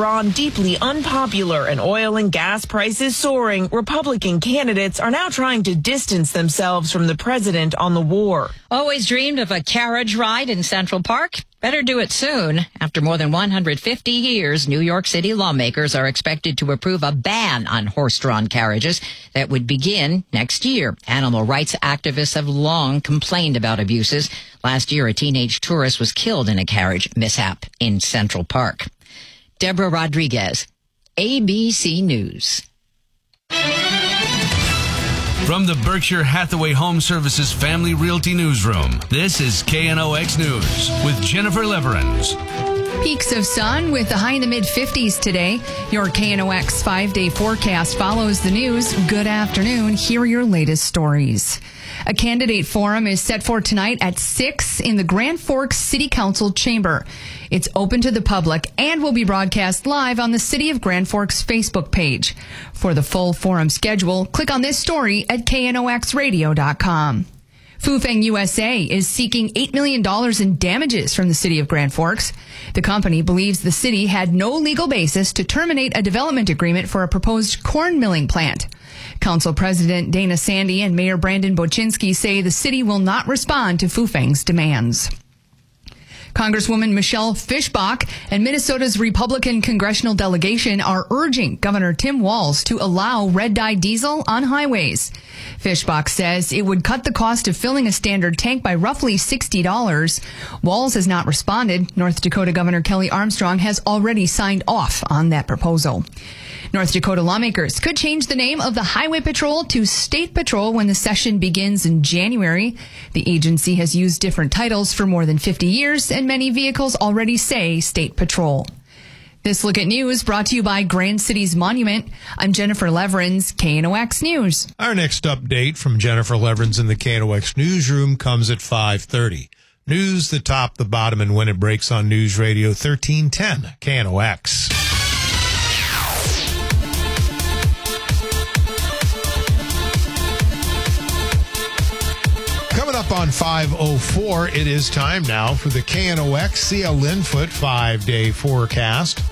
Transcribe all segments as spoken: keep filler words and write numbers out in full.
Iran deeply unpopular and oil and gas prices soaring, Republican candidates are now trying to distance themselves from the president on the war. Always dreamed of a carriage ride in Central Park? Better do it soon. After more than one hundred fifty years, New York City lawmakers are expected to approve a ban on horse-drawn carriages that would begin next year. Animal rights activists have long complained about abuses. Last year, a teenage tourist was killed in a carriage mishap in Central Park. Deborah Rodriguez, A B C News. From the Berkshire Hathaway Home Services Family Realty Newsroom, this is K N O X News with Jennifer Leverins. Peaks of sun with the high in the mid-fifties today. Your K N O X five-day forecast follows the news. Good afternoon. Here are your latest stories. A candidate forum is set for tonight at six in the Grand Forks City Council chamber. It's open to the public and will be broadcast live on the City of Grand Forks Facebook page. For the full forum schedule, click on this story at K N O X radio dot com. Fufeng U S A is seeking eight million dollars in damages from the city of Grand Forks. The company believes the city had no legal basis to terminate a development agreement for a proposed corn milling plant. Council President Dana Sandy and Mayor Brandon Boczynski say the city will not respond to Fufeng's demands. Congresswoman Michelle Fischbach and Minnesota's Republican congressional delegation are urging Governor Tim Walz to allow red-dye diesel on highways. Fischbach says it would cut the cost of filling a standard tank by roughly sixty dollars. Walz has not responded. North Dakota Governor Kelly Armstrong has already signed off on that proposal. North Dakota lawmakers could change the name of the Highway Patrol to State Patrol when the session begins in January. The agency has used different titles for more than fifty years, and many vehicles already say State Patrol. This Look at News brought to you by Grand Cities Monument. I'm Jennifer Leverins, K N O X News. Our next update from Jennifer Leverins in the K N O X Newsroom comes at five thirty. News, the top, the bottom, and when it breaks on News Radio thirteen ten, K N O X. Coming up on five oh four, it is time now for the K N O X C L Linfoot five-day forecast.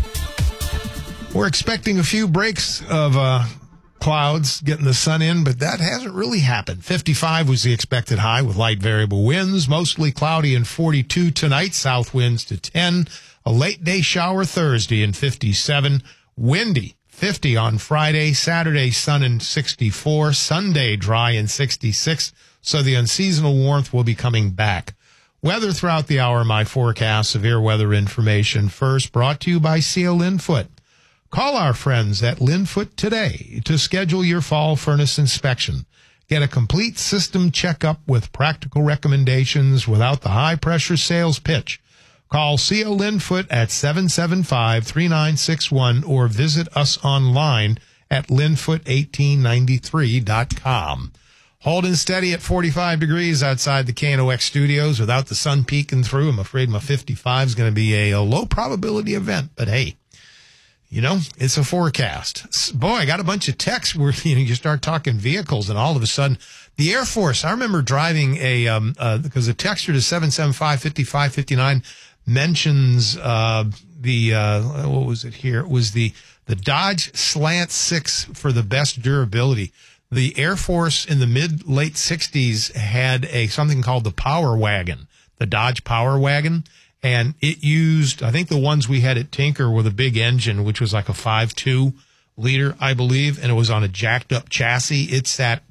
We're expecting a few breaks of uh, clouds getting the sun in, but that hasn't really happened. fifty-five was the expected high with light variable winds, mostly cloudy and forty-two tonight, south winds to ten. A late day shower Thursday and fifty-seven, windy. fifty on Friday, Saturday sun and sixty-four, Sunday dry and sixty-six. So the unseasonal warmth will be coming back. Weather throughout the hour, my forecast, severe weather information first, brought to you by C L Linfoot. Call our friends at Linfoot today to schedule your fall furnace inspection. Get a complete system checkup with practical recommendations without the high-pressure sales pitch. Call C L Linfoot at seven seven five, three nine six one or visit us online at linfoot eighteen ninety-three dot com. Holding steady at forty-five degrees outside the K N O X studios without the sun peeking through. I'm afraid my fifty-five is going to be a, a low probability event, but hey, you know, it's a forecast. Boy, I got a bunch of texts where you know you start talking vehicles and all of a sudden the Air Force, I remember driving a, um, uh, because the texture to seven seven five, fifty-five fifty-nine mentions, uh, the, uh, what was it here? It was the, the Dodge Slant six for the best durability. The Air Force in the mid-late sixties had a something called the Power Wagon, the Dodge Power Wagon, and it used, I think the ones we had at Tinker with a big engine, which was like a five two liter, I believe, and it was on a jacked-up chassis. It sat,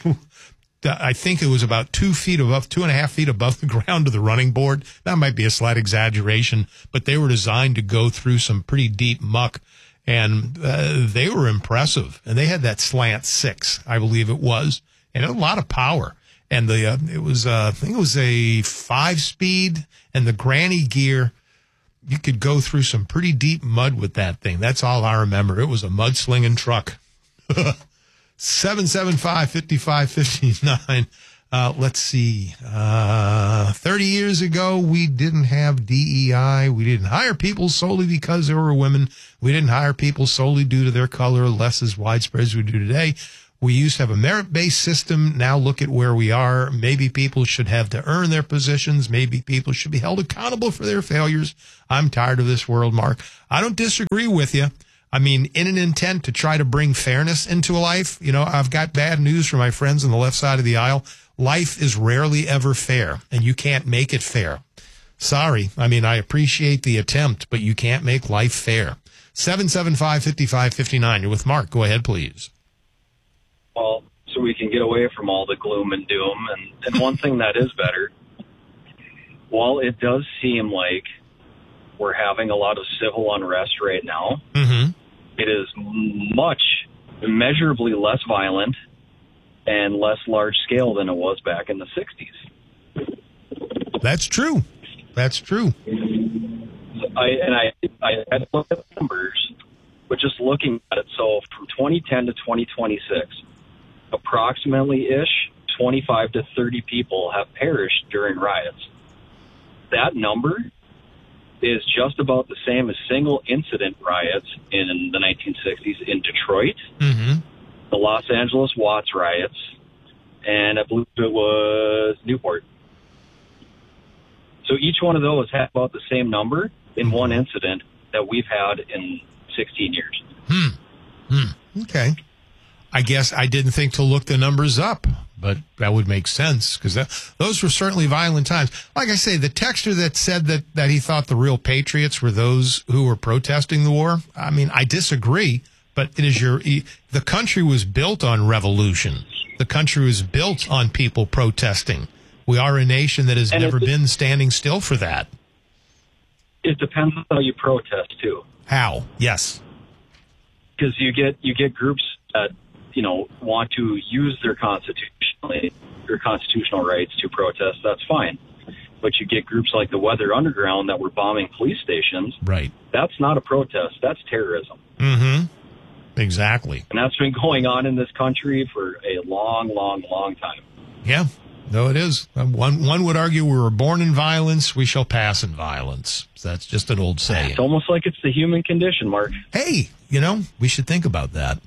I think it was about two feet above, two and a half feet above the ground to the running board. That might be a slight exaggeration, but they were designed to go through some pretty deep muck. And uh, they were impressive. And they had that Slant six, I believe it was. And it had a lot of power. And the uh, it was, uh, I think it was a five-speed. And the granny gear, you could go through some pretty deep mud with that thing. That's all I remember. It was a mudslinging truck. seven seven five, five five five nine. Uh, let's see. Uh, thirty years ago, we didn't have D E I. We didn't hire people solely because they were women. We didn't hire people solely due to their color, less as widespread as we do today. We used to have a merit-based system. Now look at where we are. Maybe people should have to earn their positions. Maybe people should be held accountable for their failures. I'm tired of this world, Mark. I don't disagree with you. I mean, in an intent to try to bring fairness into life, you know, I've got bad news for my friends on the left side of the aisle. Life is rarely ever fair, and you can't make it fair. Sorry. I mean, I appreciate the attempt, but you can't make life fair. seven seven five, five five five nine. You're with Mark. Go ahead, please. Well, so we can get away from all the gloom and doom. And, and one thing that is better, while it does seem like we're having a lot of civil unrest right now, mm-hmm. it is much, immeasurably less violent and less large scale than it was back in the sixties. That's true. That's true. I, and I, I had to look at the numbers, but just looking at it, so from twenty ten to twenty twenty-six, approximately-ish, twenty-five to thirty people have perished during riots. That number is just about the same as single incident riots in the nineteen sixties in Detroit, mm-hmm. the Los Angeles Watts riots, and I believe it was Newport. So each one of those had about the same number in one incident that we've had in sixteen years. Hmm. Hmm. Okay. I guess I didn't think to look the numbers up, but that would make sense because those were certainly violent times. Like I say, the texter that said that, that he thought the real patriots were those who were protesting the war, I mean, I disagree, but it is your, the country was built on revolution. The country was built on people protesting. We are a nation that has and never it, been standing still for that. It depends on how you protest, too. How? Yes. Because you get you get groups that, you know, want to use their constitutionally their constitutional rights to protest. That's fine. But you get groups like the Weather Underground that were bombing police stations. Right. That's not a protest. That's terrorism. Mm-hmm. Exactly. And that's been going on in this country for a long, long, long time. Yeah. No, it is. One one would argue we were born in violence, we shall pass in violence. That's just an old saying. It's almost like it's the human condition, Mark. Hey, you know, we should think about that.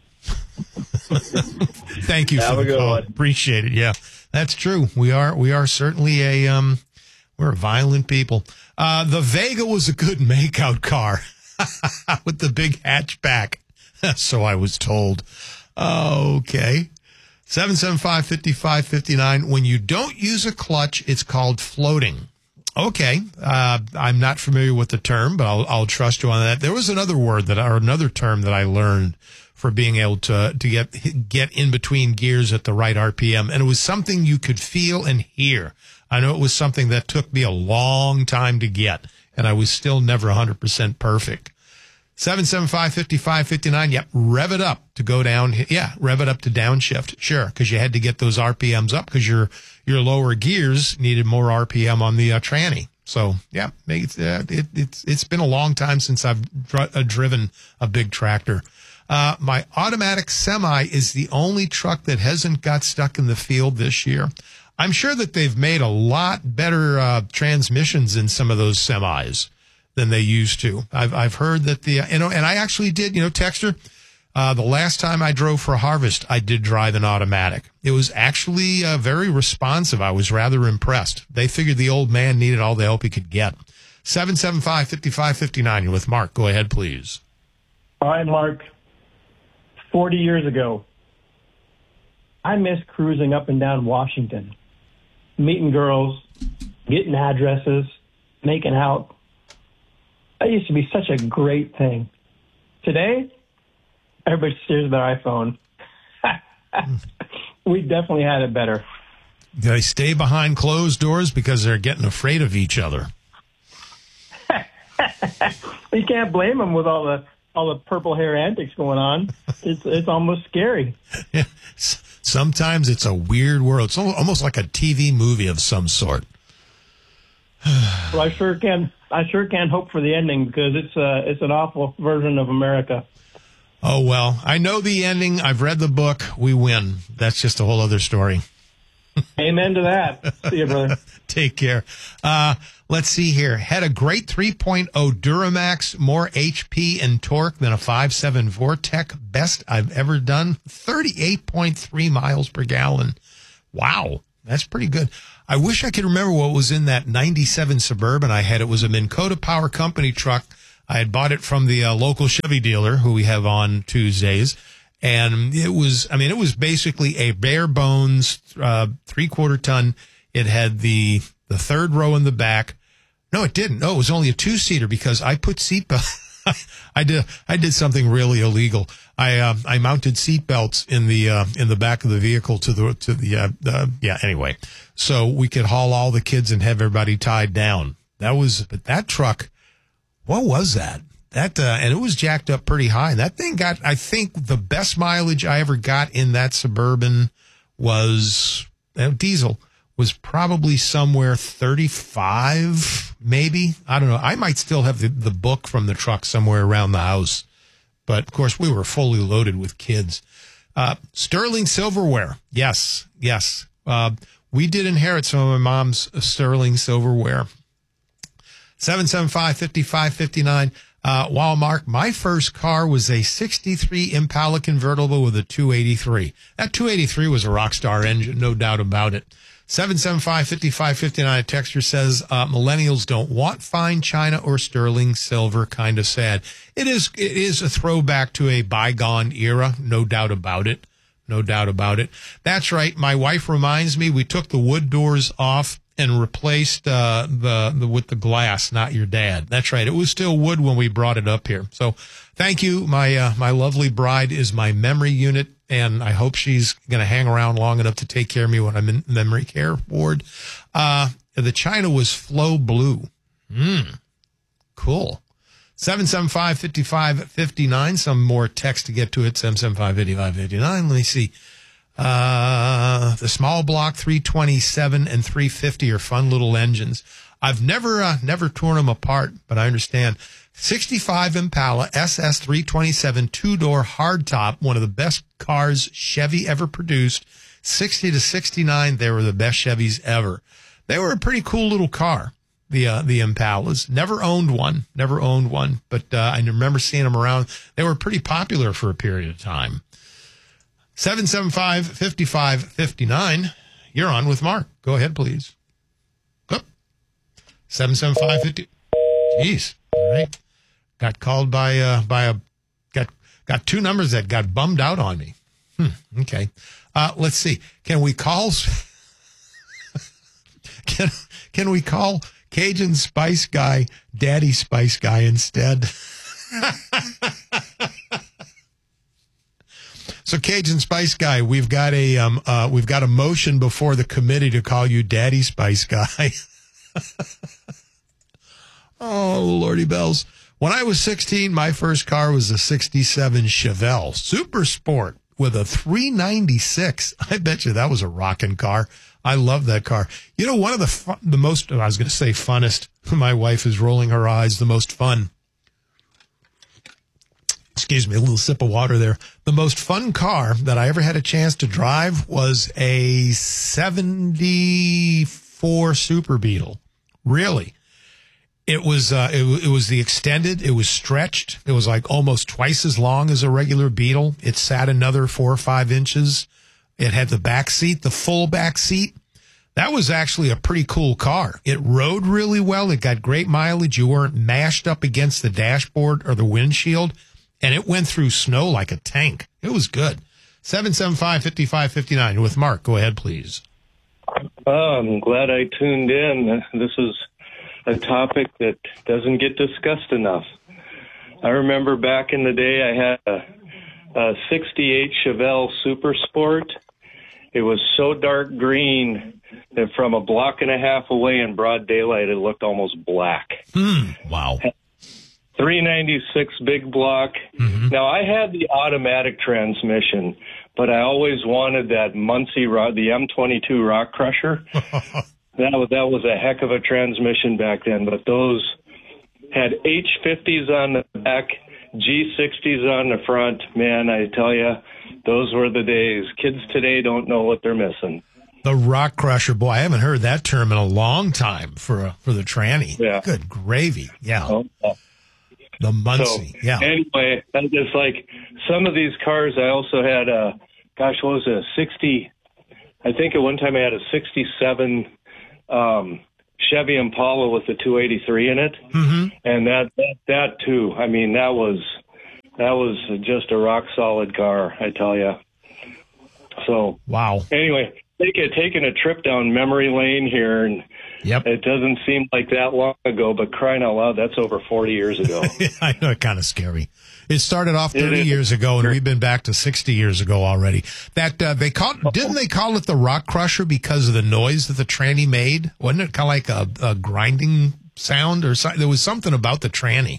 Thank you Have for a the good call. one. Appreciate it. Yeah, that's true. We are we are certainly a um we're a violent people. Uh, the Vega was a good makeout car with the big hatchback. So I was told. Okay. seven seven five, five five five nine. When you don't use a clutch, it's called floating. Okay. Uh, I'm not familiar with the term, but I'll, I'll trust you on that. There was another word that, or another term that I learned for being able to, to get, get in between gears at the right R P M. And it was something you could feel and hear. I know it was something that took me a long time to get, and I was still never one hundred percent perfect. seven seven five, five five five nine. Yep. Rev it up to go down. Yeah. Rev it up to downshift. Sure. Because you had to get those R P Ms up because your, your lower gears needed more R P M on the uh, tranny. So yeah, it's, uh, it, it's, it's been a long time since I've dr- uh, driven a big tractor. Uh, my automatic semi is the only truck that hasn't got stuck in the field this year. I'm sure that they've made a lot better, uh, transmissions in some of those semis than they used to. I've I've heard that the, you know, and I actually did, you know, Texter, uh, the last time I drove for Harvest, I did drive an automatic. It was actually uh, very responsive. I was rather impressed. They figured the old man needed all the help he could get. seven seven five, five five five nine. You're with Mark. Go ahead, please. Hi, Mark. forty years ago, I miss cruising up and down Washington, meeting girls, getting addresses, making out. That used to be such a great thing. Today, everybody stares at their iPhone. We definitely had it better. They stay behind closed doors because they're getting afraid of each other. You can't blame them with all the all the purple hair antics going on. It's it's almost scary. Yeah. Sometimes it's a weird world. It's almost like a T V movie of some sort. Well, I sure can. I sure can hope for the ending because it's uh, it's an awful version of America. Oh, well, I know the ending. I've read the book. We win. That's just a whole other story. Amen to that. See you, brother. Take care. Uh, Let's see here. Had a great three point oh Duramax, more H P and torque than a five point seven Vortec. Best I've ever done. thirty-eight point three miles per gallon. Wow, that's pretty good. I wish I could remember what was in that ninety-seven Suburban I had. It was a Minn Kota Power Company truck. I had bought it from the uh, local Chevy dealer who we have on Tuesdays. And it was, I mean, it was basically a bare bones, uh, three quarter ton. It had the, the third row in the back. No, it didn't. No, it was only a two seater because I put seatbelts. I did, I did something really illegal. I, uh, I mounted seatbelts in the, uh, in the back of the vehicle to the, to the, uh, uh, yeah, anyway. So we could haul all the kids and have everybody tied down. That was, but that truck, what was that? That, uh, and it was jacked up pretty high. That thing got, I think the best mileage I ever got in that Suburban was, uh, diesel was probably somewhere thirty-five, maybe. I don't know. I might still have the, the book from the truck somewhere around the house. But of course we were fully loaded with kids. Uh, Sterling silverware. Yes. Yes. Uh, we did inherit some of my mom's Sterling silverware. seven seven five, five five five nine. Uh, wow, Mark, my first car was a sixty-three Impala convertible with a two eighty-three. That two eighty-three was a Rockstar engine, no doubt about it. seven seven five, five five five nine. A texter says, uh, millennials don't want fine china or sterling silver. Kind of sad. It is, it is a throwback to a bygone era, no doubt about it. No doubt about it. That's right. My wife reminds me we took the wood doors off and replaced uh, the, the with the glass, not your dad. That's right. It was still wood when we brought it up here. So thank you. My uh, my lovely bride is my memory unit, and I hope she's going to hang around long enough to take care of me when I'm in memory care ward. Uh, the china was Flow Blue. Mm, cool. seven seven five, five five five nine. Some more text to get to it. seven seven five, five five five nine. Let me see. Uh, the small block three twenty-seven and three fifty are fun little engines. I've never, uh, never torn them apart, but I understand. sixty-five Impala S S three twenty-seven two-door hardtop, one of the best cars Chevy ever produced. sixty to sixty-nine, they were the best Chevys ever. They were a pretty cool little car, the uh, the Impalas. Never owned one, never owned one, but uh, I remember seeing them around. They were pretty popular for a period of time. seven seven five, five five five nine. You're on with Mark. Go ahead, please. Oh. seven seven five, five. Jeez. All right. Got called by uh, by a got got two numbers that got bummed out on me. Hmm. Okay. Uh, let's see. Can we call? can can we call Cajun Spice Guy Daddy Spice Guy instead? So Cajun Spice Guy, we've got a um uh we've got a motion before the committee to call you Daddy Spice Guy. Oh, Lordy bells. When I was sixteen, my first car was a sixty-seven Chevelle Super Sport with a three ninety-six. I bet you that was a rocking car. I love that car. You know, one of the fun, the most, I was going to say funnest, my wife is rolling her eyes, the most fun. Excuse me, a little sip of water there. The most fun car that I ever had a chance to drive was a seventy-four Super Beetle. Really. It was, uh, it, it was the extended, it was stretched. It was like almost twice as long as a regular Beetle. It sat another four or five inches. It had the back seat, the full back seat. That was actually a pretty cool car. It rode really well. It got great mileage. You weren't mashed up against the dashboard or the windshield. And it went through snow like a tank. It was good. seven seven five, five five five nine with Mark. Go ahead, please. Oh, I'm glad I tuned in. This is a topic that doesn't get discussed enough. I remember back in the day I had a, a sixty-eight Chevelle Super Sport. It was so dark green that from a block and a half away in broad daylight, it looked almost black. Hmm. Wow. three ninety-six big block. Mm-hmm. Now, I had the automatic transmission, but I always wanted that Muncie, rock, the M twenty-two Rock Crusher. That was, that was a heck of a transmission back then, but those had H fifties on the back, G sixties on the front. Man, I tell you, those were the days. Kids today don't know what they're missing. The rock crusher, boy, I haven't heard that term in a long time for a, for the tranny. Yeah. Good gravy. Yeah. Oh, oh. The Muncie. So, yeah. Anyway, it's like some of these cars. I also had a, gosh, what was it, a sixty? I think at one time I had a sixty-seven um, Chevy Impala with the two eighty-three in it, Mm-hmm. and that, that that too. I mean, that was that was just a rock solid car, I tell you. So Wow. anyway, taking taking a trip down memory lane here, and Yep. it doesn't seem like that long ago, but crying out loud, that's over forty years ago. I know, kind of scary. It started off It thirty is. years ago, and we've been back to sixty years ago already. That uh, they call didn't they call it the rock crusher because of the noise that the tranny made? Wasn't it kind of like a, a grinding sound or something? There was something about the tranny.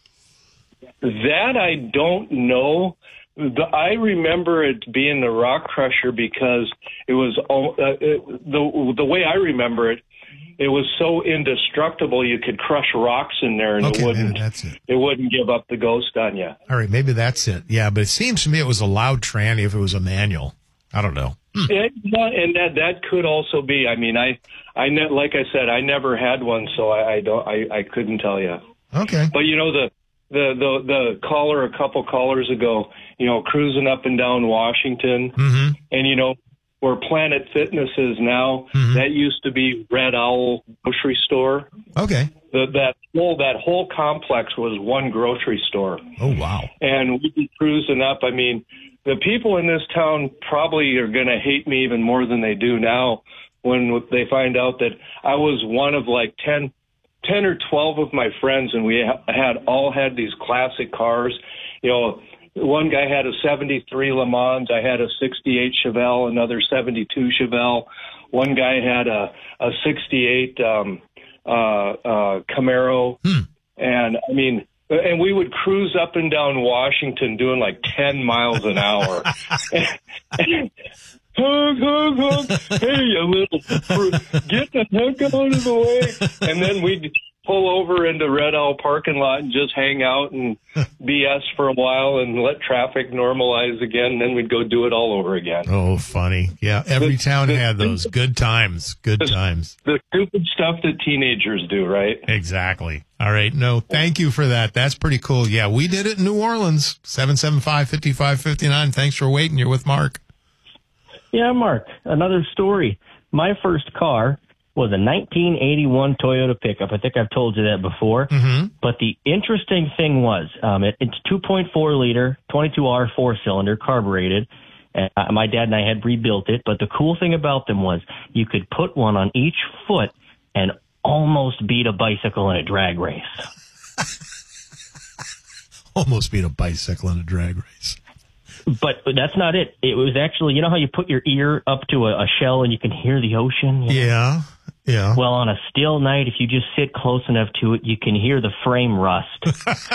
That I don't know. The, I remember it being the rock crusher because it was uh, it, the the way I remember it. It was so indestructible you could crush rocks in there and Okay, it wouldn't. maybe that's it. It wouldn't give up the ghost on you. All right, maybe that's it. Yeah, but it seems to me it was a loud tranny if it was a manual. I don't know. It, and that that could also be. I mean, I I ne- like I said, I never had one, so I, I don't. I, I couldn't tell you. Okay. But you know the. The, the the caller a couple callers ago, you know, cruising up and down Washington, Mm-hmm. and you know where Planet Fitness is now. Mhm. That used to be Red Owl Grocery Store. Okay. The, that whole that whole complex was one grocery store, Oh, wow. and we'd be cruising up. I mean, the people in this town probably are going to hate me even more than they do now when they find out that I was one of like ten. ten or twelve of my friends, and we ha- had all had these classic cars. You know, one guy had a seventy-three Le Mans. I had a sixty-eight Chevelle, another seventy-two Chevelle. One guy had a, a sixty-eight um, uh, uh, Camaro. Hmm. And, I mean, and we would cruise up and down Washington doing like ten miles an hour. Hug, hug, hug. Hey, you little fruit. Get the heck out of the way. And then we'd pull over into Red Owl parking lot and just hang out and B S for a while and let traffic normalize again. And then we'd go do it all over again. Oh, funny. Yeah, every The- town the- had those. Good times. Good the- times. The stupid stuff that teenagers do, right? Exactly. All right. No, thank you for that. That's pretty cool. Yeah, we did it in New Orleans. seven seven five, five five five nine. Thanks for waiting. You're with Mark. Yeah, Mark, another story. My first car was a nineteen eighty-one Toyota pickup. I think I've told you that before. Mm-hmm. But the interesting thing was, um, it, it's two point four liter, twenty-two R four cylinder, carbureted. And uh, my dad and I had rebuilt it. But the cool thing about them was you could put one on each foot and almost beat a bicycle in a drag race. Almost beat a bicycle in a drag race. But that's not it. It was actually, you know how you put your ear up to a, a shell and you can hear the ocean? You know? Yeah. Yeah. Well, on a still night, if you just sit close enough to it, you can hear the frame rust.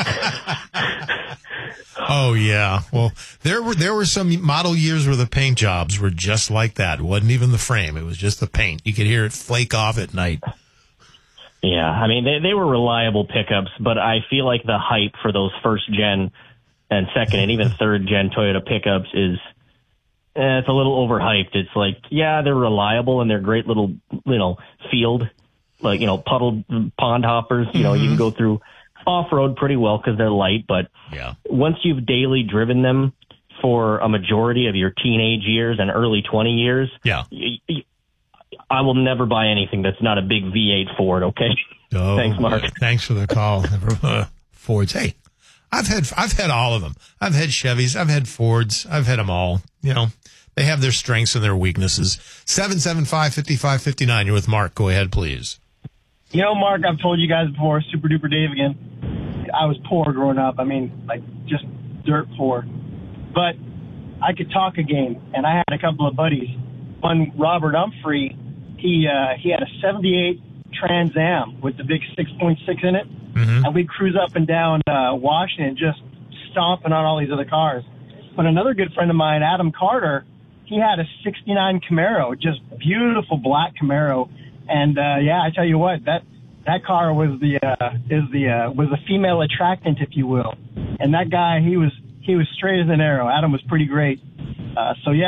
Oh, yeah. Well, there were there were some model years where the paint jobs were just like that. It wasn't even the frame. It was just the paint. You could hear it flake off at night. Yeah, I mean, they, they were reliable pickups, but I feel like the hype for those first gen and second and even third gen Toyota pickups is, eh, it's a little overhyped. It's like, yeah, they're reliable and they're great little, you know, field, like, you know, puddle pond hoppers. You know, Mm-hmm. you can go through off-road pretty well because they're light, but Yeah. once you've daily driven them for a majority of your teenage years and early twenty years, Yeah. y- y- I will never buy anything that's not a big V eight Ford, okay? Oh, Thanks, Mark. Thanks for the call. Fords. Hey, I've had I've had all of them. I've had Chevys. I've had Fords. I've had them all. You know, they have their strengths and their weaknesses. seven seven five, five five five nine. You're with Mark. Go ahead, please. You know, Mark, I've told you guys before, Super Duper Dave again. I was poor growing up. I mean, like, just dirt poor. But I could talk a game, and I had a couple of buddies. One, Robert Humphrey, he uh, he had a seventy-eight Trans Am with the big six point six in it. Mm-hmm. And we'd cruise up and down uh, Washington just stomping on all these other cars. But another good friend of mine, Adam Carter, he had a sixty-nine Camaro, just beautiful black Camaro. And, uh, yeah, I tell you what, that that car was the uh, is the uh, was a female attractant, if you will. And that guy, he was he was straight as an arrow. Adam was pretty great. Uh, so, yeah,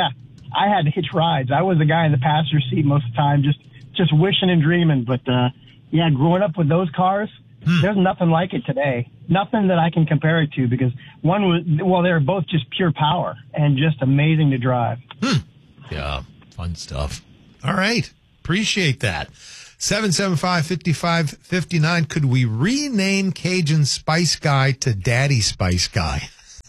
I had to hitch rides. I was the guy in the passenger seat most of the time, just just wishing and dreaming. But uh, yeah, growing up with those cars, hmm. there's nothing like it today. Nothing that I can compare it to, because one was, well, they were both just pure power and just amazing to drive. Hmm. Yeah, fun stuff. All right, appreciate that. seven seven five, five five five nine. Could we rename Cajun Spice Guy to Daddy Spice Guy?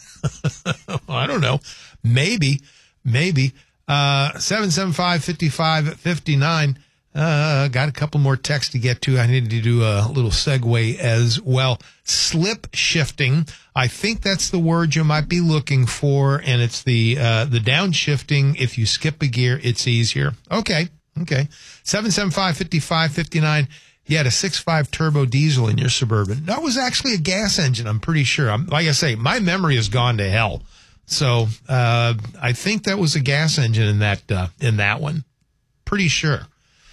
I don't know. Maybe, maybe. Uh, seven seven five, five five five nine. Uh, got a couple more texts to get to. I need to do a little segue as well. Slip shifting. I think that's the word you might be looking for. And it's the, uh, the downshifting. If you skip a gear, it's easier. Okay. Okay. seven seven five, five five five nine. You had a six point five turbo diesel in your Suburban. That was actually a gas engine, I'm pretty sure. I'm, like I say, my memory has gone to hell. So, uh, I think that was a gas engine in that, uh, in that one. Pretty sure.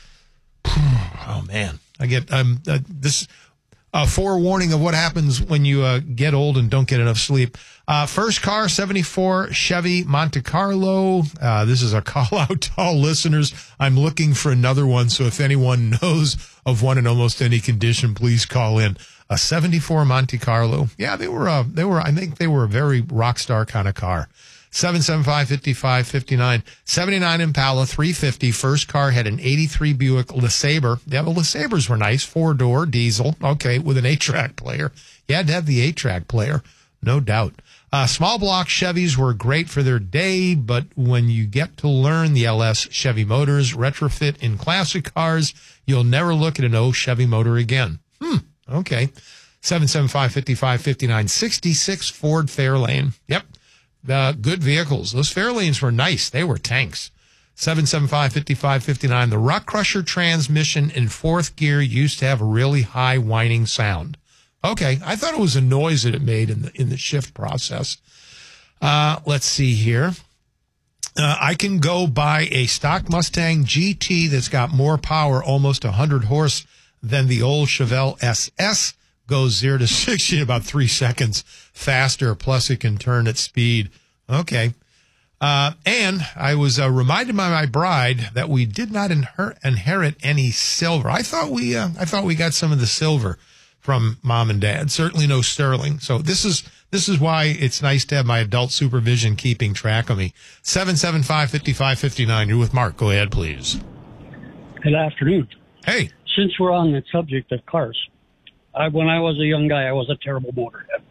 Oh man. I get, um, uh, this, uh, forewarning of what happens when you, uh, get old and don't get enough sleep. Uh, first car, seventy-four Chevy Monte Carlo. Uh, this is a call out to all listeners. I'm looking for another one. So if anyone knows of one in almost any condition, please call in. A seventy-four Monte Carlo. Yeah, they were, uh, they were, I think they were a very rock star kind of car. seven seven five, five five five nine. seventy-nine Impala three fifty. First car had an eighty-three Buick LeSabre. Yeah, the LeSabres were nice. Four door diesel. Okay. With an eight track player. You had to have the eight track player. No doubt. Uh, small block Chevys were great for their day, but when you get to learn the L S Chevy motors retrofit in classic cars, you'll never look at an O Chevy motor again. Hmm. Okay. seven seven five, five five five nine. sixty-six Ford Fairlane. Yep. Uh, good vehicles. Those Fairlanes were nice. They were tanks. seven seven five, five five five nine. The Rock Crusher transmission in fourth gear used to have a really high whining sound. Okay, I thought it was a noise that it made in the in the shift process. Uh, let's see here. Uh, I can go buy a stock Mustang G T that's got more power, almost one hundred horse, than the old Chevelle S S. Goes zero to sixty in about three seconds faster, plus it can turn at speed. Okay. Uh, and I was uh, reminded by my bride that we did not inher- inherit any silver. I thought we, uh, I thought we got some of the silver from mom and dad. Certainly no sterling. So this is, this is why it's nice to have my adult supervision keeping track of me. seven seven five, five five five nine. You're with Mark. Go ahead, please. Good afternoon. Hey. Since we're on the subject of cars, I, when I was a young guy, I was a terrible motorhead.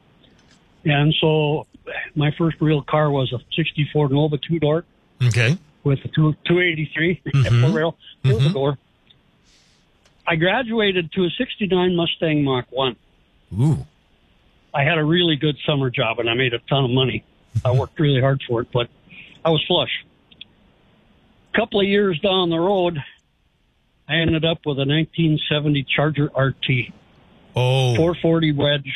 And so my first real car was a sixty-four Nova two-door. Okay. With a two, two eighty-three mm-hmm. four-rail, mm-hmm. door. I graduated to a sixty-nine Mustang Mach one. Ooh. I had a really good summer job, and I made a ton of money. I worked really hard for it, but I was flush. A couple of years down the road, I ended up with a nineteen seventy Charger R T. Oh. four forty wedge.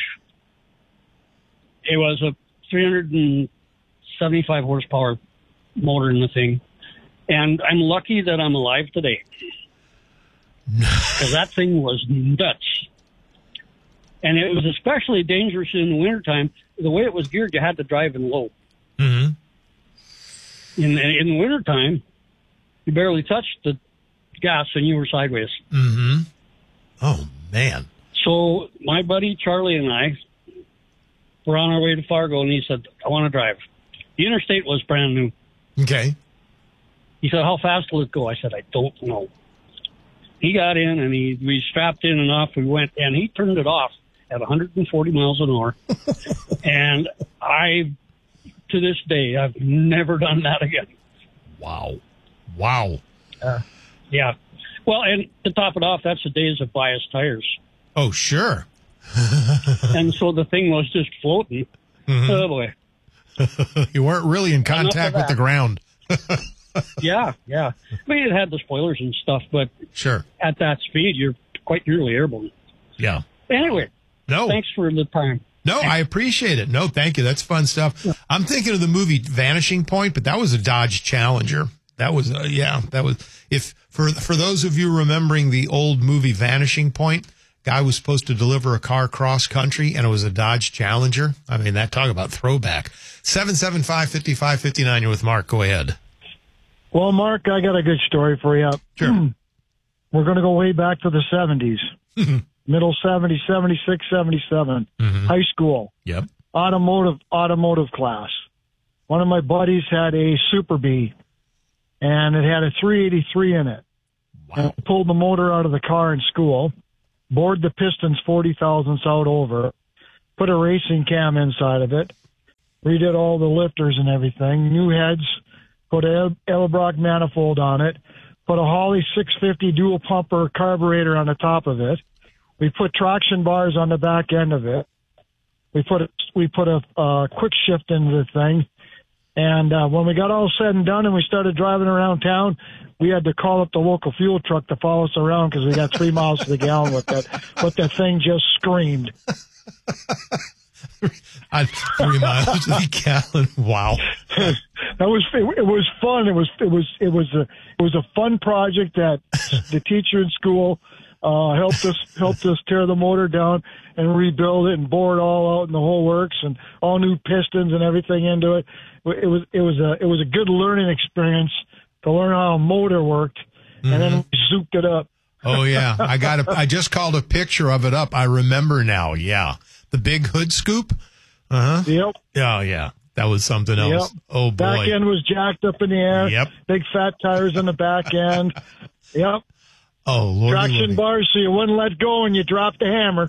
It was a three hundred seventy-five horsepower motor in the thing. And I'm lucky that I'm alive today. Because that thing was nuts. And it was especially dangerous in the wintertime. The way it was geared, you had to drive in low. Mm-hmm. In, in the wintertime, you barely touched the gas and you were sideways. Mm-hmm. Oh, man. So my buddy Charlie and I were on our way to Fargo, and he said, I want to drive. The interstate was brand new. Okay. He said, how fast will it go? I said, I don't know. He got in, and he we strapped in and off we went, and he turned it off at one hundred forty miles an hour. And I, to this day, I've never done that again. Wow. Wow. Uh, yeah. Well, and to top it off, that's the days of biased tires. Oh, sure. And so the thing was just floating. Mm-hmm. Oh, boy. You weren't really in contact with the ground. yeah, yeah. I mean, it had the spoilers and stuff, but sure, at that speed, you're quite nearly airborne. Yeah. Anyway, no. Thanks for the time. No, I appreciate it. No, thank you. That's fun stuff. Yeah. I'm thinking of the movie Vanishing Point, but that was a Dodge Challenger. That was, uh, yeah, that was, if, for, for those of you remembering the old movie Vanishing Point, guy was supposed to deliver a car cross country and it was a Dodge Challenger. I mean, that talk about throwback. seven seven five, five five five nine. You're with Mark. Go ahead. Well, Mark, I got a good story for you. Sure. We're going to go way back to the seventies. Middle seventies, seventy-six, seventy-seven. Mm-hmm. High school. Yep. Automotive, automotive class. One of my buddies had a Super Bee, and it had a three eighty-three in it. Wow. And I pulled the motor out of the car in school, bored the pistons forty thousandths out over, put a racing cam inside of it, redid all the lifters and everything, new heads, put a Edelbrock manifold on it, put a Holley six fifty dual pumper carburetor on the top of it. We put traction bars on the back end of it. We put a, we put a uh, quick shift into the thing. And uh, when we got all said and done and we started driving around town, we had to call up the local fuel truck to follow us around because we got three miles to the gallon with that. What that thing just screamed. On three miles to the gallon. Wow. That was it, it was fun. It was it was it was a it was a fun project that the teacher in school uh, helped us helped us tear the motor down and rebuild it and bore it all out and the whole works and all new pistons and everything into it. It was it was a it was a good learning experience to learn how a motor worked, and mm-hmm. then we zooped it up. Oh yeah, I got a, I just called a picture of it up. I remember now. Yeah, the big hood scoop. Uh huh. Yep. Oh yeah, that was something else. Yep. Oh boy. Back end was jacked up in the air. Yep. Big fat tires on the back end. Yep. Oh Lord. Traction bars so you wouldn't let go and you dropped the hammer.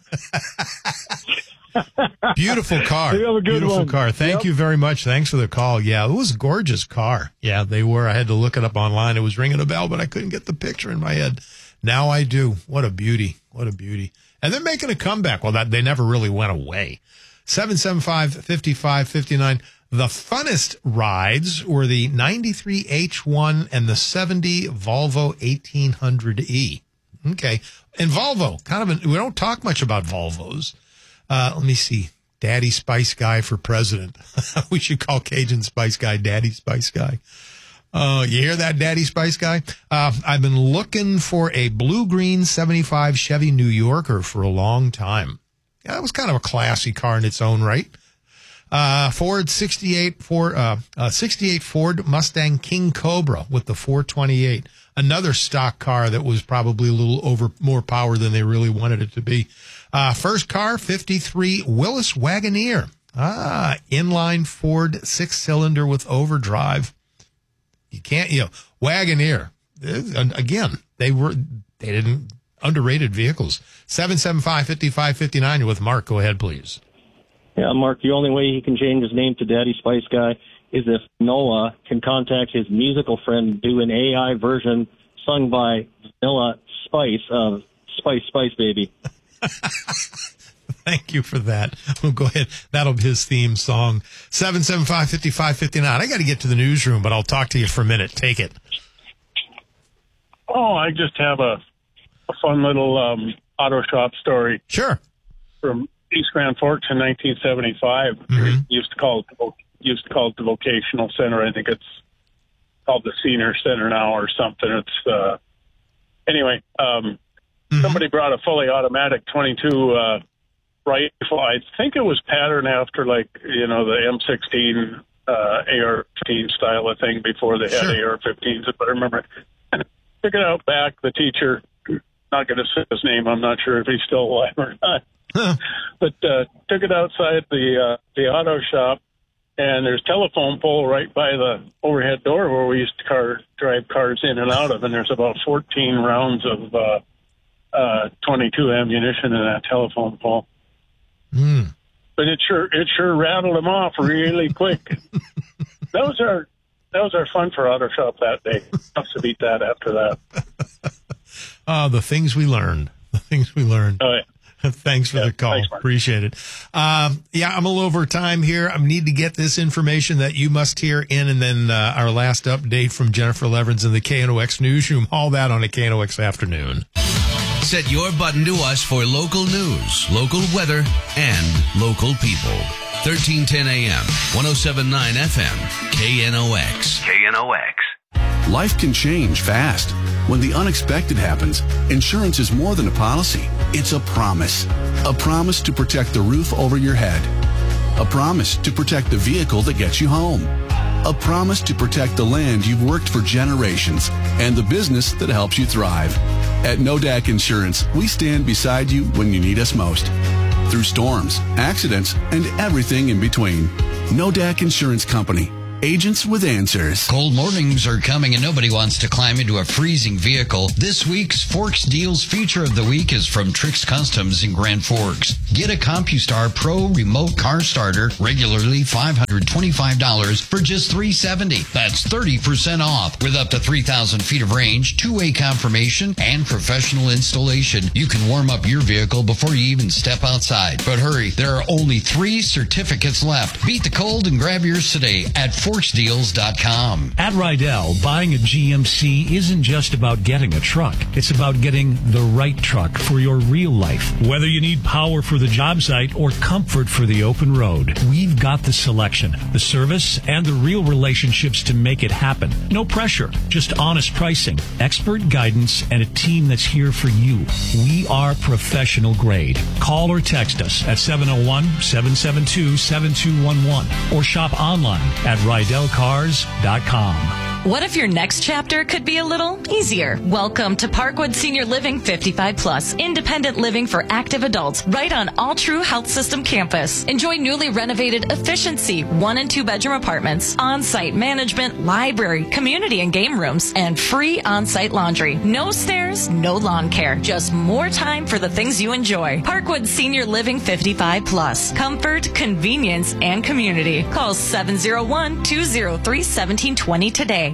Beautiful car. You have a good Beautiful one. car. Thank Yep. you very much. Thanks for the call. Yeah, it was a gorgeous car. Yeah, they were. I had to look it up online. It was ringing a bell, but I couldn't get the picture in my head. Now I do. What a beauty. What a beauty. And they're making a comeback. Well, that they never really went away. seven seven five, five five five nine. The funnest rides were the ninety-three H one and the seventy Volvo eighteen hundred E. Okay. And Volvo, kind of, a, we don't talk much about Volvos. Uh, let me see. Daddy Spice Guy for president. We should call Cajun Spice Guy Daddy Spice Guy. Uh, you hear that, Daddy Spice Guy? Uh, I've been looking for a blue-green seventy-five Chevy New Yorker for a long time. Yeah, that was kind of a classy car in its own right. Uh, Ford sixty-eight, Ford, uh, uh, sixty-eight Ford Mustang King Cobra with the four twenty-eight. Another stock car that was probably a little over more power than they really wanted it to be. Uh, first car, fifty-three Willis Wagoneer. Ah, inline Ford six-cylinder with overdrive. You can't, you know, Wagoneer. Again, they were, they didn't, underrated vehicles. seven seven five, five five five nine. You're with Mark. Go ahead, please. Yeah, Mark, the only way he can change his name to Daddy Spice Guy is if Noah can contact his musical friend, do an A I version sung by Vanilla Spice of Spice Spice Baby. Thank you for that. We'll go ahead. That'll be his theme song. seven seven five, five five five nine. I got to get to the newsroom, but I'll talk to you for a minute. Take it. Oh, I just have a, a fun little um, auto shop story. Sure. From East Grand Forks in nineteen seventy-five. Mm-hmm. Used to call it used to call it the Vocational Center. I think it's called the Senior Center now or something. It's uh, anyway. Um, mm-hmm. Somebody brought a fully automatic twenty-two uh, rifle. I think it was patterned after like you know the M sixteen uh, A R fifteen style of thing before they had Sure. A R fifteens. But I remember took it out back. The teacher, not going to say his name. I'm not sure if he's still alive or not. Huh. But uh, took it outside the uh, the auto shop, and there's a telephone pole right by the overhead door where we used to car drive cars in and out of, and there's about fourteen rounds of uh, uh, twenty-two ammunition in that telephone pole. Mm. But it sure it sure rattled them off really quick. that was our that was our fun for auto shop that day. Tough to beat that after that. Oh, the things we learned. The things we learned. Oh, yeah. Thanks for yeah, the call. thanks, Mark. Appreciate it. Um, yeah, I'm a little over time here. I need to get this information that you must hear in, and then uh, our last update from Jennifer Leverins in the K N O X newsroom. All that on a K N O X afternoon. Set your button to us for local news, local weather, and local people. thirteen ten A M, one oh seven point nine F M, K N O X. K N O X. Life can change fast. When the unexpected happens, insurance is more than a policy. It's a promise. A promise to protect the roof over your head. A promise to protect the vehicle that gets you home. A promise to protect the land you've worked for generations and the business that helps you thrive. At No D A C Insurance, we stand beside you when you need us most. Through storms, accidents, and everything in between. No D A C Insurance Company. Agents with answers. Cold mornings are coming and nobody wants to climb into a freezing vehicle. This week's Forks Deals feature of the week is from Trix Customs in Grand Forks. Get a CompuStar Pro remote car starter, regularly five hundred twenty-five dollars for just three hundred seventy dollars. That's thirty percent off with up to three thousand feet of range, two-way confirmation, and professional installation. You can warm up your vehicle before you even step outside. But hurry, there are only three certificates left. Beat the cold and grab yours today at forks deals dot com. At Rydell, buying a G M C isn't just about getting a truck. It's about getting the right truck for your real life. Whether you need power for the job site or comfort for the open road, we've got the selection, the service, and the real relationships to make it happen. No pressure, just honest pricing, expert guidance, and a team that's here for you. We are professional grade. Call or text us at seven oh one, seven seven two, seven two one one or shop online at rydell cars dot com. What if your next chapter could be a little easier? Welcome to Parkwood Senior Living fifty-five plus, independent living for active adults, right on All True Health System campus. Enjoy newly renovated efficiency, one and two bedroom apartments, on-site management, library, community and game rooms, and free on-site laundry. No stairs, no lawn care, just more time for the things you enjoy. Parkwood Senior Living fifty-five plus, comfort, convenience, and community. Call seven oh one, two oh three, one seven two oh today.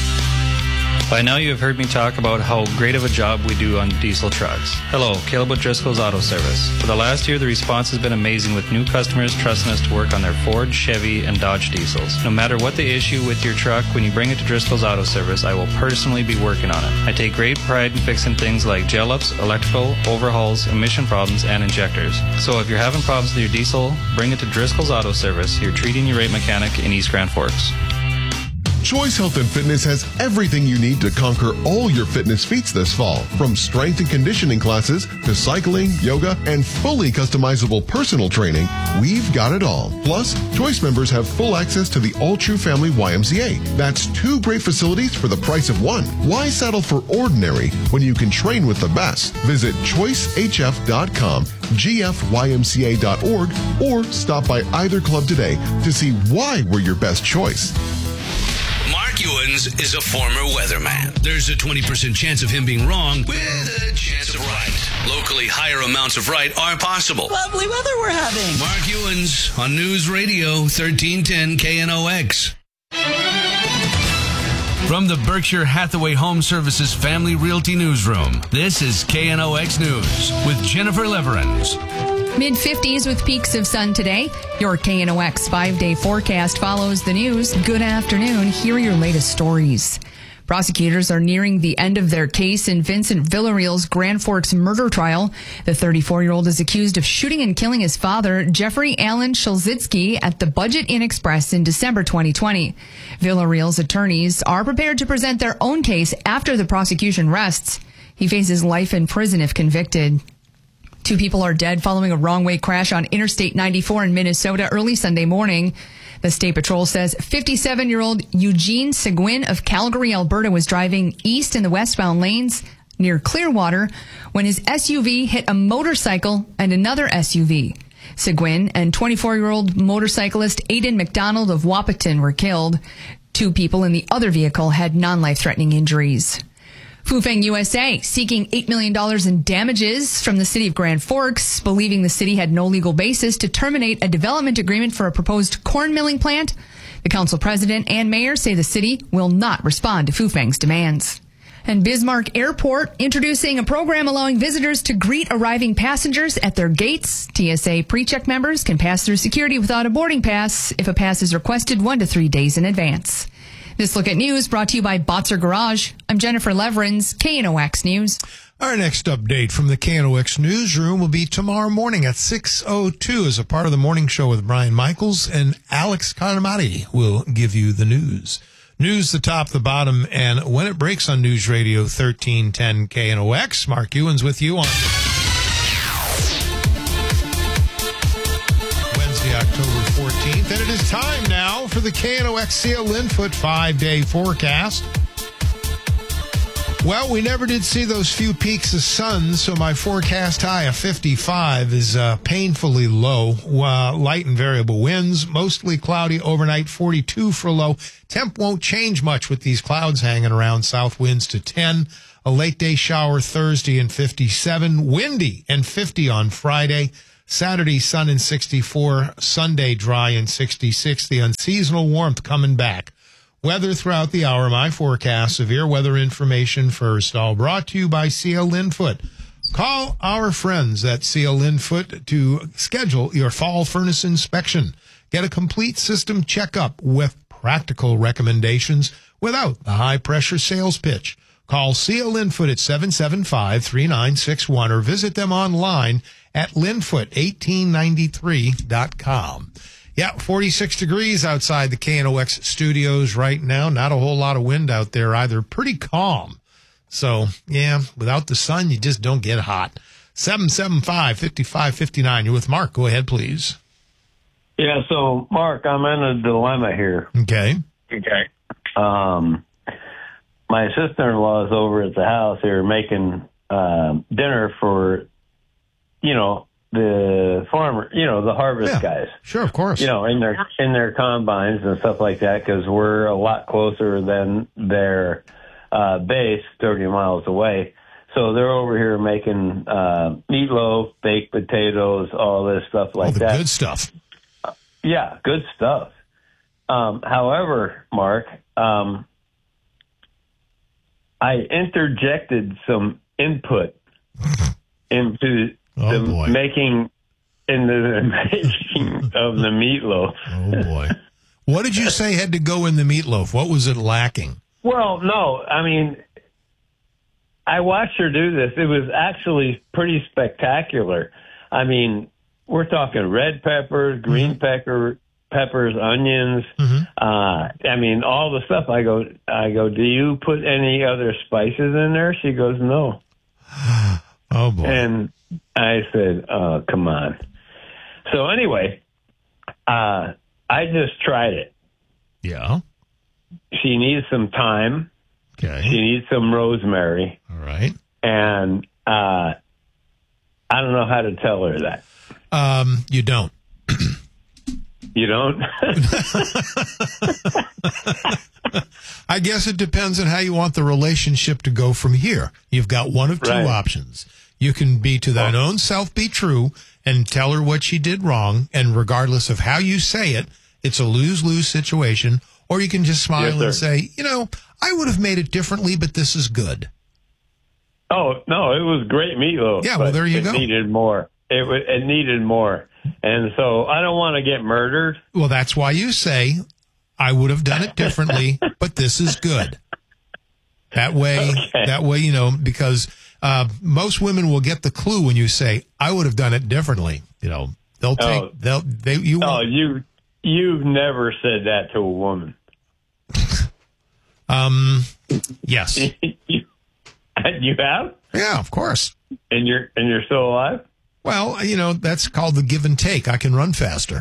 By now you have heard me talk about how great of a job we do on diesel trucks. Hello, Caleb with Driscoll's Auto Service. For the last year, the response has been amazing with new customers trusting us to work on their Ford, Chevy, and Dodge diesels. No matter what the issue with your truck, when you bring it to Driscoll's Auto Service, I will personally be working on it. I take great pride in fixing things like gel ups, electrical, overhauls, emission problems, and injectors. So if you're having problems with your diesel, bring it to Driscoll's Auto Service, your treating your rate mechanic in East Grand Forks. Choice Health and Fitness has everything you need to conquer all your fitness feats this fall. From strength and conditioning classes to cycling, yoga, and fully customizable personal training, we've got it all. Plus, Choice members have full access to the All True Family Y M C A. That's two great facilities for the price of one. Why settle for ordinary when you can train with the best? Visit choice h f dot com, g f y m c a dot org, or stop by either club today to see why we're your best choice. Mark Ewens is a former weatherman. There's a twenty percent chance of him being wrong with a chance of right. Locally, higher amounts of right are possible. Lovely weather we're having. Mark Ewens on News Radio thirteen ten K N O X. From the Berkshire Hathaway Home Services Family Realty Newsroom, this is K N O X News with Jennifer Leverins. mid fifties with peaks of sun today. Your K N O X five-day forecast follows the news. Good afternoon. Here are your latest stories. Prosecutors are nearing the end of their case in Vincent Villarreal's Grand Forks murder trial. The thirty-four-year-old is accused of shooting and killing his father, Jeffrey Allen Shulzitsky, at the Budget Inn Express in December twenty twenty. Villarreal's attorneys are prepared to present their own case after the prosecution rests. He faces life in prison if convicted. Two people are dead following a wrong-way crash on Interstate ninety-four in Minnesota early Sunday morning. The State Patrol says fifty-seven-year-old Eugene Seguin of Calgary, Alberta, was driving east in the westbound lanes near Clearwater when his S U V hit a motorcycle and another S U V. Seguin and twenty-four-year-old motorcyclist Aidan McDonald of Wahpeton were killed. Two people in the other vehicle had non-life-threatening injuries. Fufeng U S A seeking eight million dollars in damages from the city of Grand Forks, believing the city had no legal basis to terminate a development agreement for a proposed corn milling plant. The council president and mayor say the city will not respond to Fufeng's demands. And Bismarck Airport introducing a program allowing visitors to greet arriving passengers at their gates. T S A pre-check members can pass through security without a boarding pass if a pass is requested one to three days in advance. This Look at News brought to you by Botzer Garage. I'm Jennifer Leverins, K N O X News. Our next update from the K N O X Newsroom will be tomorrow morning at six oh two as a part of the morning show with Brian Michaels, and Alex Carmati will give you the news. News, the top, the bottom, and when it breaks on News Radio thirteen ten K N O X. Mark Ewens with you on Wednesday, October October fourteenth. And it is time now for the K N O X C L Linfoot five-day forecast. Well, we never did see those few peaks of sun, so my forecast high of fifty-five is uh, painfully low. Uh, light and variable winds, mostly cloudy overnight, forty-two for low. Temp won't change much with these clouds hanging around. South winds to ten. A late day shower Thursday and fifty-seven. Windy and fifty on Friday. Saturday, sun and sixty-four. Sunday, dry and sixty-six. The unseasonal warmth coming back. Weather throughout the hour. My forecast. Severe weather information first. All brought to you by C L Linfoot. Call our friends at C L Linfoot to schedule your fall furnace inspection. Get a complete system checkup with practical recommendations without the high-pressure sales pitch. Call C L Linfoot at seven seven five, three nine six one or visit them online at linfoot eighteen ninety-three dot com. Yeah, forty-six degrees outside the K N O X studios right now. Not a whole lot of wind out there either. Pretty calm. So, yeah, without the sun, you just don't get hot. seven seven five, five five five nine. You're with Mark. Go ahead, please. Yeah, so, Mark, I'm in a dilemma here. Okay. Okay. Um, my sister-in-law is over at the house here making uh, dinner for, you know, the farmer, you know, the harvest yeah, guys. Sure, of course. You know, in their in their combines and stuff like that, because we're a lot closer than their uh, base, thirty miles away. So they're over here making uh, meatloaf, baked potatoes, all this stuff like all the that. Good stuff. Uh, yeah, good stuff. Um, however, Mark, um, I interjected some input into Oh, the boy. making in the making of the meatloaf. Oh, boy. What did you say had to go in the meatloaf? What was it lacking? Well, no, I mean, I watched her do this. It was actually pretty spectacular. I mean, we're talking red peppers, green mm-hmm. pepper, peppers, onions. Mm-hmm. Uh, I mean, all the stuff. I go, I go, do you put any other spices in there? She goes, no. Oh, boy. And I said, oh, come on. So anyway, uh, I just tried it. Yeah. She needs some thyme. Okay. She needs some rosemary. All right. And uh, I don't know how to tell her that. Um, you don't. You don't? I guess it depends on how you want the relationship to go from here. You've got one of two right. options. You can be to thine own self be true and tell her what she did wrong, and regardless of how you say it, it's a lose-lose situation. Or you can just smile yes, and sir. say, you know, I would have made it differently, but this is good. Oh, no, it was great meatloaf. Yeah, well, there you it go. It needed more. It, w- it needed more. And so I don't want to get murdered. Well, that's why you say, I would have done it differently, but this is good. That way, okay. that way, you know, because uh, most women will get the clue when you say, I would have done it differently. You know, they'll take, oh. they'll, they, you Oh, won't. you, you've never said that to a woman. um, yes. you, you have? Yeah, of course. And you're, and you're still alive? Well, you know, that's called the give and take. I can run faster.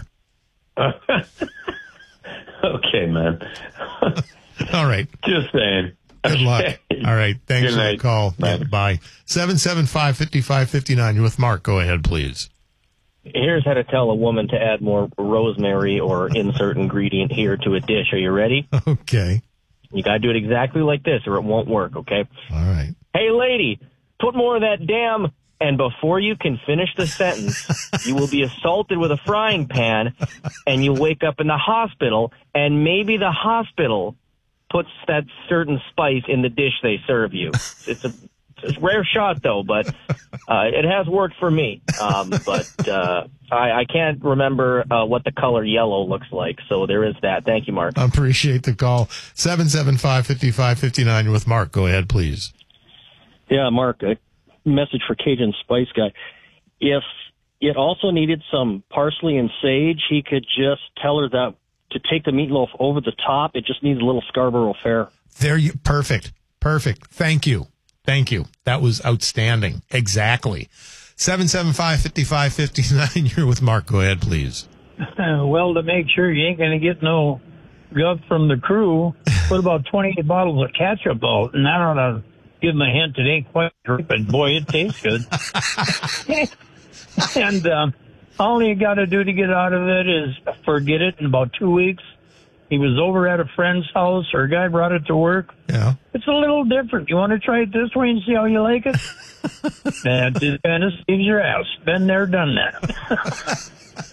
Okay, man. All right. Just saying. Good luck. Okay. All right. Thanks Good for night. the call. Bye. Yeah, bye. seven seven five, five five five nine. You're with Mark. Go ahead, please. Here's how to tell a woman to add more rosemary or insert ingredient here to a dish. Are you ready? Okay. You got to do it exactly like this or it won't work, okay? All right. Hey, lady, put more of that damn... And before you can finish the sentence, you will be assaulted with a frying pan, and you'll wake up in the hospital, and maybe the hospital puts that certain spice in the dish they serve you. It's a, it's a rare shot, though, but uh, it has worked for me. Um, but uh, I, I can't remember uh, what the color yellow looks like, so there is that. Thank you, Mark. I appreciate the call. seven seven five, five five five nine. You're with Mark. Go ahead, please. Yeah, Mark. Uh, message for Cajun Spice Guy. If it also needed some parsley and sage, he could just tell her that to take the meatloaf over the top. It just needs a little Scarborough fare. There you perfect. Perfect. Thank you. Thank you. That was outstanding. Exactly. seven seven five, five five five nine. You're with Mark. Go ahead, please. well, to make sure you ain't going to get no guff from the crew, put about twenty-eight bottles of ketchup out, and that ought to give them a hint it ain't quite right, but boy, it tastes good. And um, all you got to do to get out of it is forget it. In about two weeks, he was over at a friend's house, or a guy brought it to work. Yeah. It's a little different. You want to try it this way and see how you like it? That just kind of saves your ass. Been there, done that.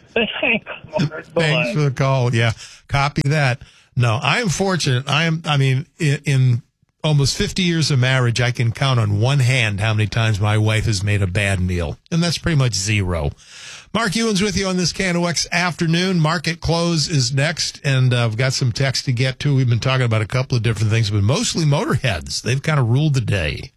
Thanks for the call. Yeah, copy that. No, I am fortunate. I am. I mean, in, in almost fifty years of marriage, I can count on one hand how many times my wife has made a bad meal, and that's pretty much zero. Mark Ewan's with you on this K N O X afternoon. Market close is next, and uh, I've got some text to get to. We've been talking about a couple of different things, but mostly motorheads. They've kind of ruled the day.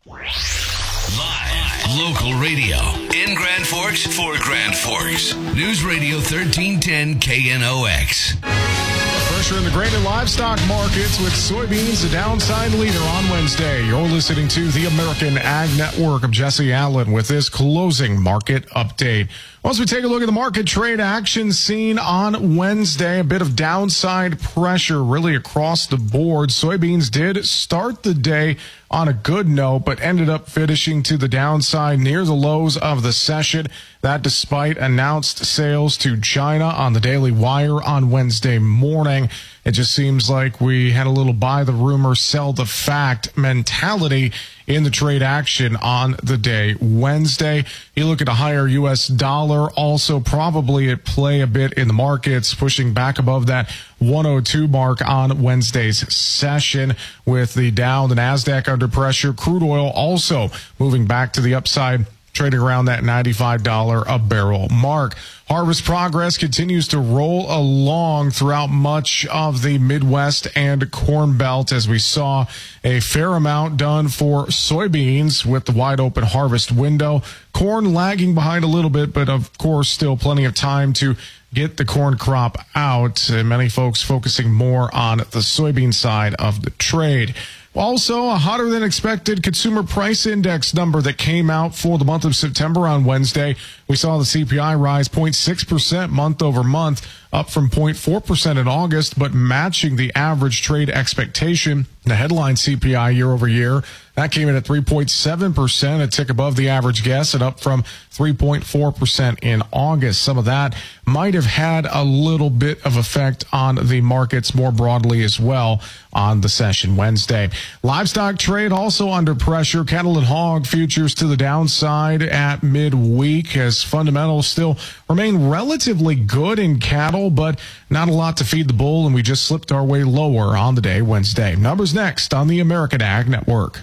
Live, local radio in Grand Forks for Grand Forks. News Radio thirteen ten K N O X. Pressure in the grain and livestock markets with soybeans a downside leader on Wednesday. You're listening to the American Ag Network. I'm Jesse Allen with this closing market update. Once we take a look at the market trade action seen on Wednesday, a bit of downside pressure really across the board. Soybeans did start the day on a good note, but ended up finishing to the downside near the lows of the session. That despite announced sales to China on the Daily Wire on Wednesday morning. It just seems like we had a little buy the rumor, sell the fact mentality in the trade action on the day Wednesday. You look at a higher U S dollar, also probably at play a bit in the markets, pushing back above that one oh two mark on Wednesday's session with the Dow, the NASDAQ under pressure. Crude oil also moving back to the upside, trading around that ninety-five dollars a barrel mark. Harvest progress continues to roll along throughout much of the Midwest and Corn Belt as we saw a fair amount done for soybeans with the wide open harvest window. Corn lagging behind a little bit, but of course still plenty of time to get the corn crop out. And many folks focusing more on the soybean side of the trade. Also, a hotter than expected consumer price index number that came out for the month of September on Wednesday. We saw the C P I rise zero point six percent month over month, up from zero point four percent in August, but matching the average trade expectation. The headline C P I year over year, that came in at three point seven percent, a tick above the average guess, and up from three point four percent in August. Some of that might have had a little bit of effect on the markets more broadly as well on the session Wednesday. Livestock trade also under pressure. Cattle and hog futures to the downside at midweek as fundamentals still remain relatively good in cattle, but not a lot to feed the bull, and we just slipped our way lower on the day Wednesday. Numbers next on the American Ag Network.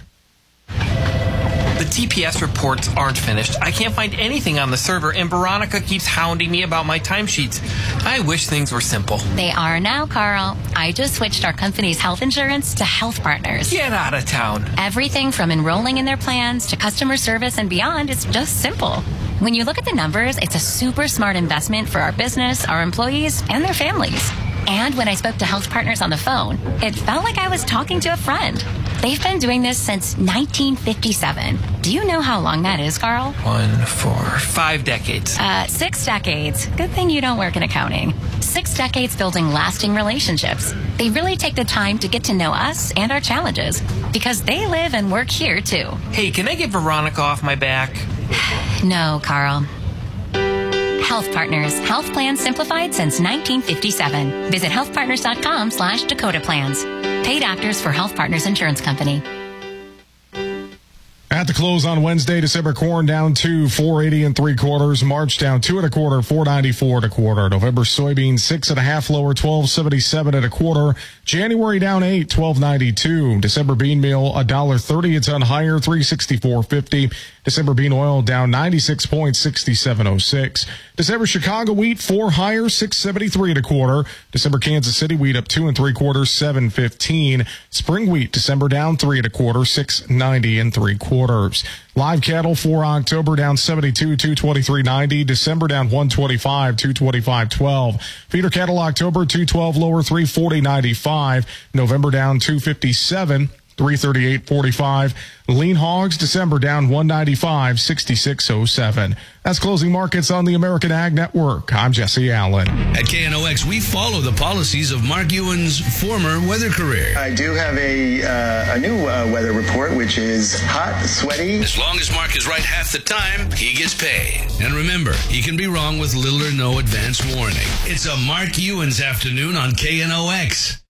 The T P S reports aren't finished. I can't find anything on the server, and Veronica keeps hounding me about my timesheets. I wish things were simple. They are now, Carl. I just switched our company's health insurance to Health Partners. Get out of town. Everything from enrolling in their plans to customer service and beyond is just simple. When you look at the numbers, it's a super smart investment for our business, our employees, and their families. And when I spoke to Health Partners on the phone, it felt like I was talking to a friend. They've been doing this since nineteen fifty-seven. Do you know how long that is, Carl? One, four, five decades. Uh, six decades. Good thing you don't work in accounting. Six decades building lasting relationships. They really take the time to get to know us and our challenges because they live and work here, too. Hey, can I get Veronica off my back? No, Carl. Health Partners. Health plans simplified since nineteen fifty-seven. Visit healthpartners.com slash Dakota Plans. Paid actors for Health Partners Insurance Company. At the close on Wednesday, December corn down to four eighty and three quarters. March down two and a quarter, four ninety-four and a quarter. November soybeans six and a half lower, twelve seventy-seven and a quarter. January down eight, twelve ninety-two. December bean meal a dollar thirty a ton higher, three sixty-four fifty. December bean oil down ninety-six point six seven oh six. December Chicago wheat four higher, six seventy-three and a quarter. December Kansas City wheat up two and three quarters, seven fifteen. Spring wheat December down three and a quarter, six ninety and three quarters. Live cattle for October down seventy-two, two twenty-three ninety. December down one twenty-five, two twenty-five twelve. Feeder cattle October two twelve lower, three forty ninety-five. November down two fifty-seven. three thirty-eight forty-five. Lean hogs, December down one ninety-five, sixty-six oh seven. That's closing markets on the American Ag Network. I'm Jesse Allen. At K N O X, we follow the policies of Mark Ewan's former weather career. I do have a uh, a new uh, weather report, which is hot, sweaty. As long as Mark is right half the time, he gets paid. And remember, he can be wrong with little or no advance warning. It's a Mark Ewan's afternoon on K N O X.